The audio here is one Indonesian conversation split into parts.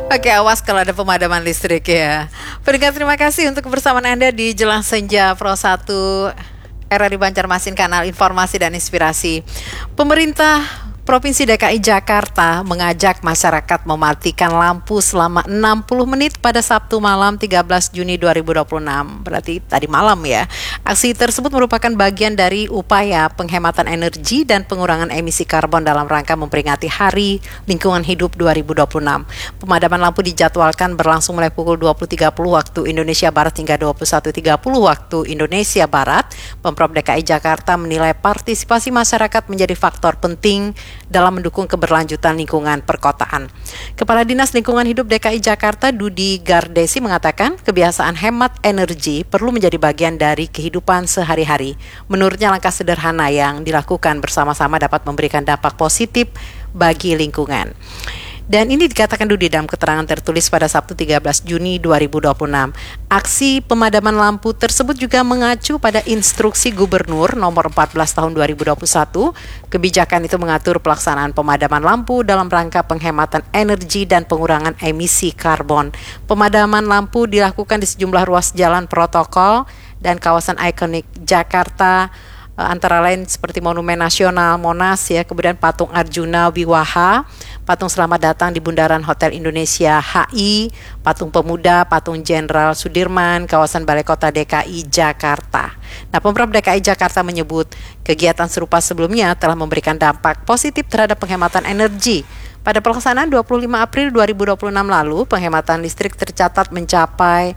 Oke, awas kalau ada pemadaman listrik ya. Pendengar, terima kasih untuk kebersamaan Anda di Jelang Senja Pro 1 RRI Banjarmasin, kanal informasi dan inspirasi. Pemerintah Provinsi DKI Jakarta mengajak masyarakat mematikan lampu selama 60 menit pada Sabtu malam 13 Juni 2026. Berarti tadi malam ya. Aksi tersebut merupakan bagian dari upaya penghematan energi dan pengurangan emisi karbon dalam rangka memperingati Hari Lingkungan Hidup 2026. Pemadaman lampu dijadwalkan berlangsung mulai pukul 20.30 waktu Indonesia Barat hingga 21.30 waktu Indonesia Barat. Pemprov DKI Jakarta menilai partisipasi masyarakat menjadi faktor penting dalam mendukung keberlanjutan lingkungan perkotaan. Kepala Dinas Lingkungan Hidup DKI Jakarta, Dudi Gardesi, mengatakan kebiasaan hemat energi perlu menjadi bagian dari kehidupan sehari-hari. Menurutnya langkah sederhana yang dilakukan bersama-sama dapat memberikan dampak positif bagi lingkungan. Dan ini dikatakan Dudi dalam keterangan tertulis pada Sabtu 13 Juni 2026. Aksi pemadaman lampu tersebut juga mengacu pada instruksi Gubernur nomor 14 tahun 2021. Kebijakan itu mengatur pelaksanaan pemadaman lampu dalam rangka penghematan energi dan pengurangan emisi karbon. Pemadaman lampu dilakukan di sejumlah ruas jalan protokol dan kawasan ikonik Jakarta, antara lain seperti Monumen Nasional Monas ya, kemudian Patung Arjuna Wiwaha, Patung Selamat Datang di Bundaran Hotel Indonesia HI, Patung Pemuda, Patung Jenderal Sudirman, kawasan Balai Kota DKI Jakarta. Nah, Pemprov DKI Jakarta menyebut kegiatan serupa sebelumnya telah memberikan dampak positif terhadap penghematan energi. Pada pelaksanaan 25 April 2026 lalu, penghematan listrik tercatat mencapai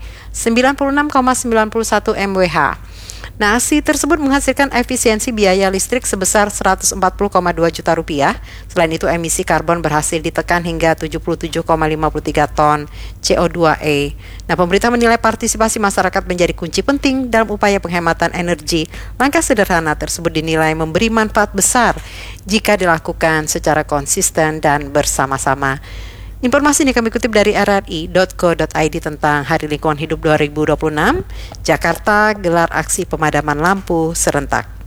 96,91 MWh. Nah, aksi tersebut menghasilkan efisiensi biaya listrik sebesar 140,2 juta rupiah. Selain itu, emisi karbon berhasil ditekan hingga 77,53 ton CO2e. Nah, pemerintah menilai partisipasi masyarakat menjadi kunci penting dalam upaya penghematan energi. Langkah sederhana tersebut dinilai memberi manfaat besar jika dilakukan secara konsisten dan bersama-sama. Informasi ini kami kutip dari rri.co.id tentang Hari Lingkungan Hidup 2026. Jakarta gelar aksi pemadaman lampu serentak.